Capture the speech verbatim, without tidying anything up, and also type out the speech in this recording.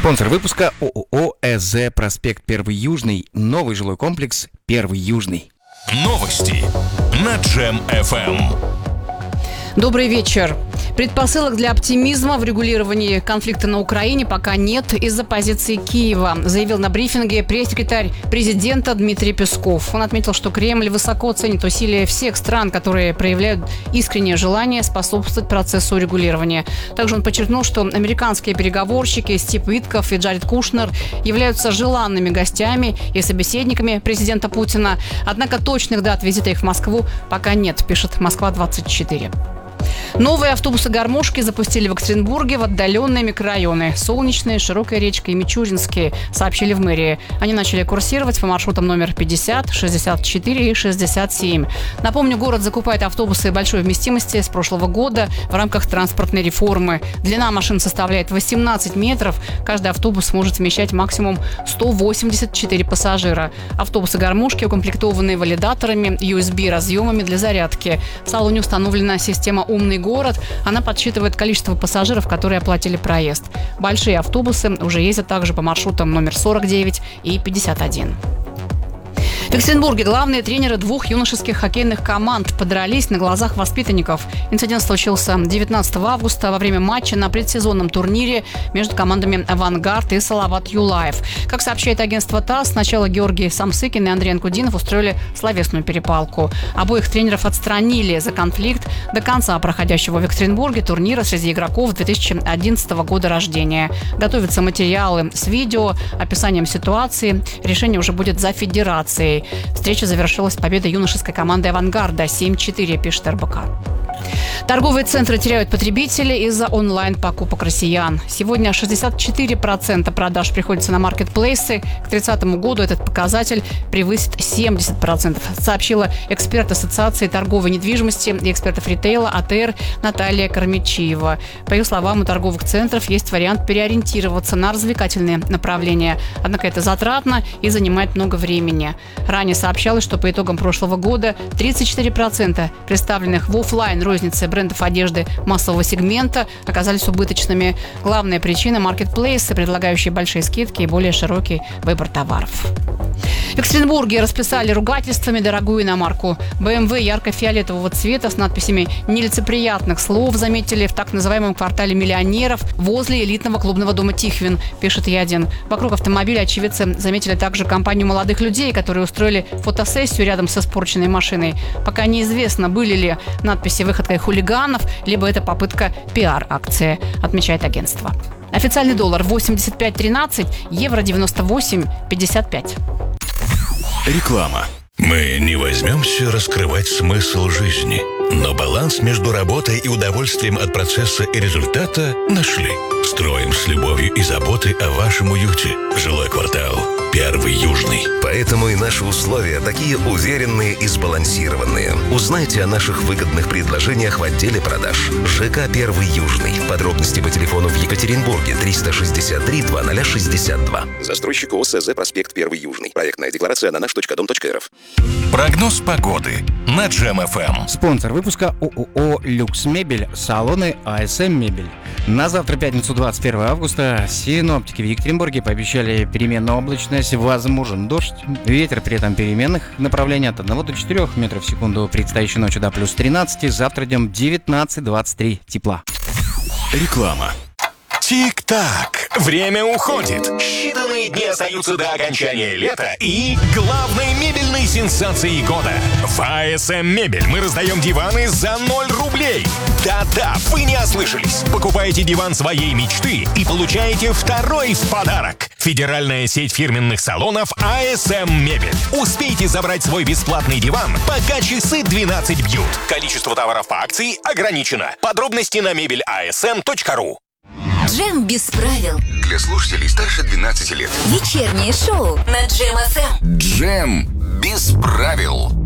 Спонсор выпуска ООО ЭЗ «Проспект Первый Южный». Новый жилой комплекс «Первый Южный». Новости на Джем эф эм. Добрый вечер. Предпосылок для оптимизма в регулировании конфликта на Украине пока нет из-за позиции Киева, заявил на брифинге пресс-секретарь президента Дмитрий Песков. Он отметил, что Кремль высоко ценит усилия всех стран, которые проявляют искреннее желание способствовать процессу регулирования. Также он подчеркнул, что американские переговорщики Стив Уитков и Джаред Кушнер являются желанными гостями и собеседниками президента Путина. Однако точных дат визита их в Москву пока нет, пишет Москва двадцать четыре. Новые автобусы-гармошки запустили в Екатеринбурге в отдаленные микрорайоны – Солнечные, Широкая речка и Мичуринские, сообщили в мэрии. Они начали курсировать по маршрутам номер пятьдесят, шестьдесят четыре и шестьдесят семь. Напомню, город закупает автобусы большой вместимости с прошлого года в рамках транспортной реформы. Длина машин составляет восемнадцать метров. Каждый автобус может вмещать максимум сто восемьдесят четыре пассажира. Автобусы-гармошки укомплектованы валидаторами, ю эс би-разъемами для зарядки. В салоне установлена система «Умный город». Она подсчитывает количество пассажиров, которые оплатили проезд. Большие автобусы уже ездят также по маршрутам номер сорок девять и пятьдесят один. В Екатеринбурге главные тренеры двух юношеских хоккейных команд подрались на глазах воспитанников. Инцидент случился девятнадцатого августа во время матча на предсезонном турнире между командами «Авангард» и «Салават Юлаев». Как сообщает агентство ТАСС, сначала Георгий Самсыкин и Андрей Анкудинов устроили словесную перепалку. Обоих тренеров отстранили за конфликт до конца проходящего в Екатеринбурге турнира среди игроков две тысячи одиннадцатого года рождения. Готовятся материалы с видео, описанием ситуации. Решение уже будет за федерацией. Встреча завершилась победой юношеской команды «Авангарда» семь четыре, пишет эр бэ ка. Торговые центры теряют потребителей из-за онлайн-покупок россиян. Сегодня шестьдесят четыре процента продаж приходится на маркетплейсы. К тридцатому году этот показатель превысит семьдесят процентов, сообщила эксперт Ассоциации торговой недвижимости и экспертов ритейла а тэ эр Наталья Кармичиева. По ее словам, у торговых центров есть вариант переориентироваться на развлекательные направления. Однако это затратно и занимает много времени. Ранее сообщалось, что по итогам прошлого года тридцать четыре процента представленных в офлайн рознице брендов одежды массового сегмента оказались убыточными. Главная причина – маркетплейсы, предлагающие большие скидки и более широкий выбор товаров. В Екатеринбурге расписали ругательствами дорогую иномарку. бэ эм вэ ярко-фиолетового цвета с надписями нелицеприятных слов заметили в так называемом квартале миллионеров возле элитного клубного дома «Тихвин», пишет Е один. Вокруг автомобиля очевидцы заметили также компанию молодых людей, которые устроили фотосессию рядом с испорченной машиной. Пока неизвестно, были ли надписи выходкой хулиганов, либо это попытка пиар-акции, отмечает агентство. Официальный доллар восемьдесят пять тринадцать, евро девяносто восемь пятьдесят пять. Реклама. Мы не возьмемся раскрывать смысл жизни, но баланс между работой и удовольствием от процесса и результата нашли. Строим с любовью и заботой о вашем уюте. Жилой квартал «Первый Южный». Поэтому и наши условия такие уверенные и сбалансированные. Узнайте о наших выгодных предложениях в отделе продаж. ЖК «Первый Южный». Подробности по телефону в Екатеринбурге триста шестьдесят три двадцать шестьдесят два. Застройщик ООО ЭЗ «Проспект Первый Южный». Проектная декларация на наш точка дом точка эр эф. Прогноз погоды на Джем эф эм. Спонсор выпуска ООО «Люкс Мебель», салоны а эс эм Мебель. На завтра, пятницу, двадцать первого августа, синоптики в Екатеринбурге пообещали переменную облачность, возможен дождь. Ветер при этом переменных направлений от одного до четырёх метров в секунду. Предстоящей ночью до плюс тринадцать, завтра днем девятнадцать двадцать три тепла. Реклама. Тик-так, время уходит. Считанные дни остаются до окончания лета и главной мебельной сенсации года. В а эс эм Мебель мы раздаем диваны за ноль рублей. Да-да, вы не ослышались. Покупаете диван своей мечты и получаете второй в подарок. Федеральная сеть фирменных салонов а эс эм Мебель. Успейте забрать свой бесплатный диван, пока часы двенадцать бьют. Количество товаров по акции ограничено. Подробности на мебель а эс эм точка ру. Джем без правил. Для слушателей старше двенадцати лет. Вечернее шоу на Джем эф эм. Джем без правил.